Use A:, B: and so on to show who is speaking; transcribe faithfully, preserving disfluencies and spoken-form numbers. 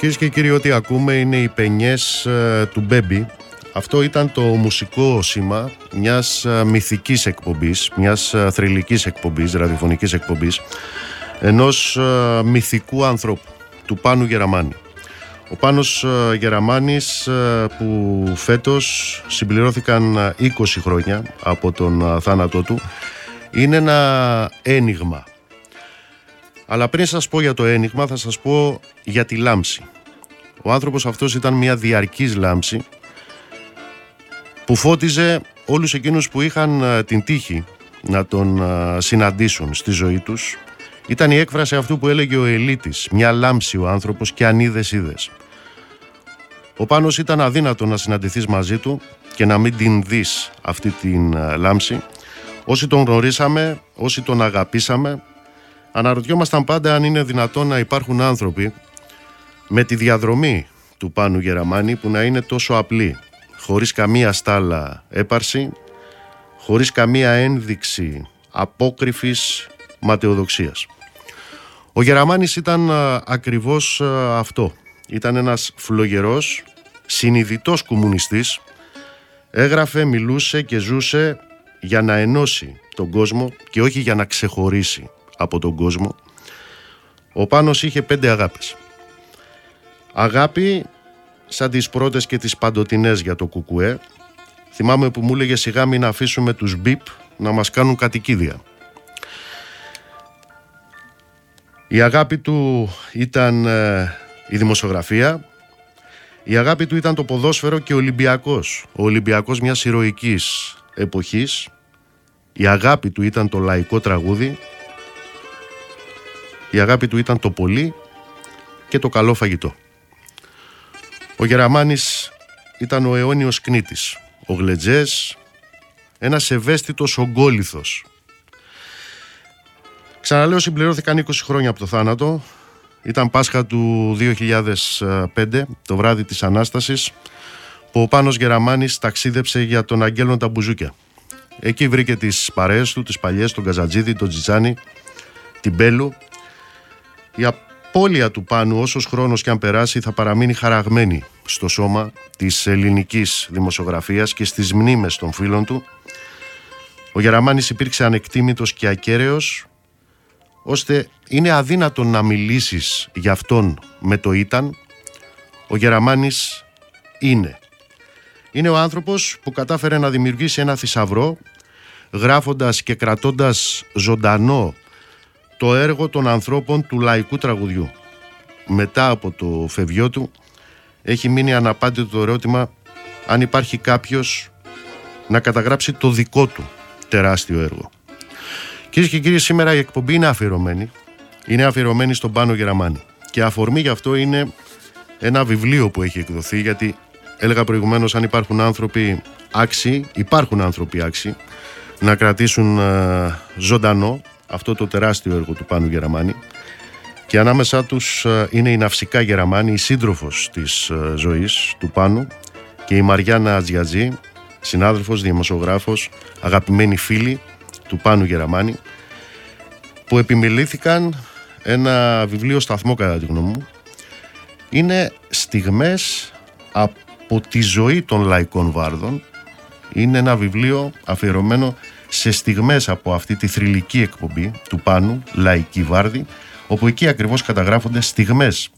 A: Κυρίες και κύριοι, ό,τι ακούμε είναι οι πενιές ε, του Μπέμπι. Αυτό ήταν το μουσικό σήμα μιας ε, μυθικής εκπομπής, μιας ε, θρυλικής εκπομπής, ραδιοφωνικής εκπομπής, ενός ε, μυθικού ανθρώπου, του Πάνου Γεραμάνη. Ο Πάνος ε, Γεραμάνης ε, που φέτος συμπληρώθηκαν είκοσι χρόνια από τον ε, θάνατό του, είναι ένα ένιγμα. Αλλά πριν σας πω για το ένιγμα, θα σας πω για τη λάμψη. Ο άνθρωπος αυτός ήταν μια διαρκής λάμψη που φώτιζε όλους εκείνους που είχαν την τύχη να τον συναντήσουν στη ζωή τους. Ήταν η έκφραση αυτού που έλεγε ο Ελίτης, μια λάμψη ο άνθρωπος και αν είδες είδες. Ο Πάνος ήταν αδύνατο να συναντηθείς μαζί του και να μην την δεις αυτή την λάμψη. Όσοι τον γνωρίσαμε, όσοι τον αγαπήσαμε, αναρωτιόμασταν πάντα αν είναι δυνατόν να υπάρχουν άνθρωποι με τη διαδρομή του Πάνου Γεραμάνη που να είναι τόσο απλή, χωρίς καμία στάλα έπαρση, χωρίς καμία ένδειξη απόκρυφης ματαιοδοξίας. Ο Γεραμάνης ήταν α, ακριβώς α, αυτό. Ήταν ένας φλογερός, συνειδητός κομμουνιστής. Έγραφε, μιλούσε και ζούσε για να ενώσει τον κόσμο και όχι για να ξεχωρίσει από τον κόσμο. Ο Πάνος είχε πέντε αγάπες. Αγάπη σαν τις πρώτες και τις παντοτινές για το κουκουέ. Θυμάμαι που μου έλεγε σιγά μην αφήσουμε τους μπιπ να μας κάνουν κατοικίδια. Η αγάπη του ήταν ε, η δημοσιογραφία. Η αγάπη του ήταν το ποδόσφαιρο και ο Ολυμπιακός. Ο Ολυμπιακός μιας ηρωικής εποχής. Η αγάπη του ήταν το λαϊκό τραγούδι. Η αγάπη του ήταν το πολύ και το καλό φαγητό. Ο Γεραμάνης ήταν ο αιώνιος κνήτης, ο γλετζές, ένας ευαίσθητος ογκόλιθος. Ξαναλέω, συμπληρώθηκαν είκοσι χρόνια από το θάνατο. Ήταν Πάσχα του δύο χιλιάδες πέντε, το βράδυ της Ανάστασης, που ο Πάνος Γεραμάνης ταξίδεψε για τον Αγγέλων Μπουζούκια. Εκεί βρήκε τις παρέες του, τις παλιές, τον Καζατζίδη, τον Τζιτζάνη, την Μπέλου. Η απώλεια του Πάνου, όσος χρόνος και αν περάσει, θα παραμείνει χαραγμένη στο σώμα της ελληνικής δημοσιογραφίας και στις μνήμες των φίλων του. Ο Γεραμάνης υπήρξε ανεκτήμητος και ακέραιος, ώστε είναι αδύνατο να μιλήσεις για αυτόν με το ήταν. Ο Γεραμάνης είναι. Είναι ο άνθρωπος που κατάφερε να δημιουργήσει ένα θησαυρό, γράφοντας και κρατώντας ζωντανό το έργο των ανθρώπων του λαϊκού τραγουδιού. Μετά από το φευγιό του έχει μείνει αναπάντητο το ερώτημα αν υπάρχει κάποιος να καταγράψει το δικό του τεράστιο έργο. Κυρίες και κύριοι, σήμερα η εκπομπή είναι αφιερωμένη. Είναι αφιερωμένη στον Πάνο Γεραμάνη. Και αφορμή γι' αυτό είναι ένα βιβλίο που έχει εκδοθεί, γιατί έλεγα προηγουμένως αν υπάρχουν άνθρωποι άξιοι, υπάρχουν άνθρωποι άξιοι να κρατήσουν ε, ζωντανό αυτό το τεράστιο έργο του Πάνου Γεραμάνη, και ανάμεσά τους είναι η Ναυσικά Γεραμάνη, η σύντροφος της ζωής του Πάνου, και η Μαριάννα Ατζιατζή, συνάδελφος, δημοσιογράφος, αγαπημένη φίλη του Πάνου Γεραμάνη, που επιμελήθηκαν ένα βιβλίο σταθμό, κατά τη γνώμη μου. Είναι στιγμές από τη ζωή των λαϊκών βάρδων. Είναι ένα βιβλίο αφιερωμένο σε στιγμές από αυτή τη θρυλική εκπομπή του Πάνου, Λαϊκή Βάρδη, όπου εκεί ακριβώς καταγράφονται στιγμές